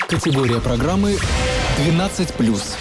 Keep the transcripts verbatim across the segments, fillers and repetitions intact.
Категория программы двенадцать плюс.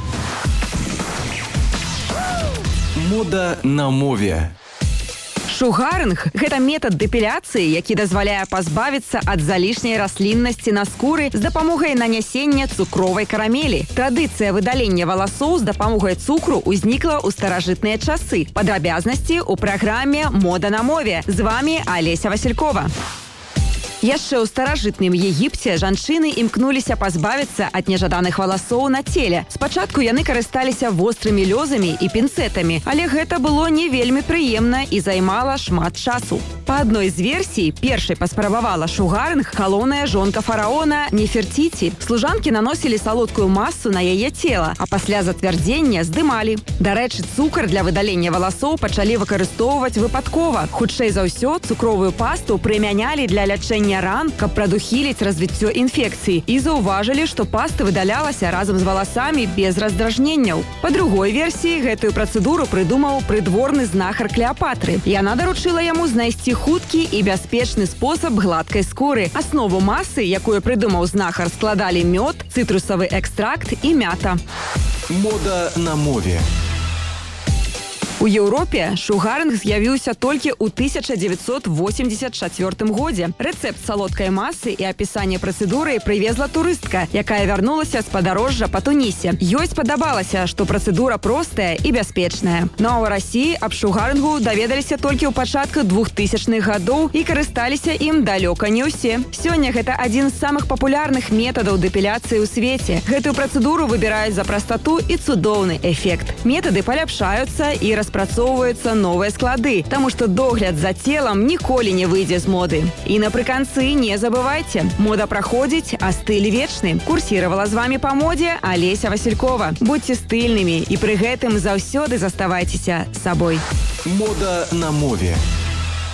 Мода на мове. Шугарынг – гэта метад дэпіляцыі, які дазваляе пазбавіцца ад залішняй расліннасці на скуры з дапамогай нанясення цукровай карамелі. Традыцыя выдалення валасоў з дапамогай цукру ўзнікла ў старажытныя часы. Падрабязнасці ў праграме «Мода на мове». З вамі Алеся Василькова. Яшчэ ў старажытным Егіпце жанчыны імкнуліся пазбавіцца ад нежаданых валасоў на целе. Спачатку яны карысталіся вострымі лёзамі і пінцэтамі, але гэта было не вельмі прыемна і займала шмат часу. Па адной з версій, першай паспрабавала шугарынг галоўная жонка фараона Неферціці. Служанкі наносілі салодкую масу на яе цела, а пасля зацвярдзення здымалі. Дарэчы, цукар для выдалення валасоў пачалі выкарыстоўваць выпадкова. Хутчэй за ўсё, цукровую пасту прымянялі для лячэння ран, каб прадухіліць развіццё інфекцыі, і заўважылі, што паста выдалялася разам з валасамі без раздражненняў. Па другой версіі, гэтую працэдуру прыдумаў прыдворны знахар Клеапатры. Яна даручыла яму знайсці хуткі і бяспечны спосаб гладкай скуры. Аснову масы, якую прыдумаў знахар, складалі мёд, цытрусавы экстракт і мята. Мода на мове. У Еўропе шугарынг з'явіўся толькі ў тысяча дзевяцьсот восемьдесят чацвёртым годзе. Рэцэпт салодкай масы і апісанне працэдуры прывезла турыстка, якая вярнулася з падарожжа па Тунісе. Ёй спадабалася, што працэдура простая і бяспечная. Ну а ў Расіі аб шугарынгу даведаліся толькі ў пачатку двухтысячных гадоў і карысталіся ім далёка не ўсе. Сёння гэта адзін з самых папулярных метадаў дэпіляцыі ў свеце. Гэтую працэдуру выбіраюць за прастату і цудоўны эфект. Метады паляпшаюцца і распрацоўваюцца распрацоўваюцца новыя склады, таму што догляд за целам ніколі не выйдзе з моды. І напрыканцы не забывайце, мода праходзіць, а стыль вечны. Курсіравала з вамі па модзе Алеся Василькова. Будьце стыльнымі і пры гэтым заўсёды заставайцеся сабой. Мода на мове.